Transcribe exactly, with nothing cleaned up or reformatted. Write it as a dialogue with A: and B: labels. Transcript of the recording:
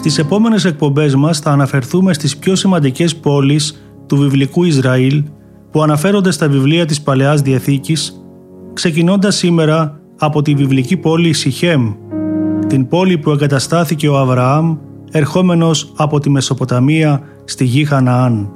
A: Στις επόμενες εκπομπές μας θα αναφερθούμε στις πιο σημαντικές πόλεις του βιβλικού Ισραήλ που αναφέρονται στα βιβλία της Παλαιάς Διαθήκης, ξεκινώντας σήμερα από τη βιβλική πόλη Σιχέμ, την πόλη που εγκαταστάθηκε ο Αβραάμ ερχόμενος από τη Μεσοποταμία στη γη Χαναάν.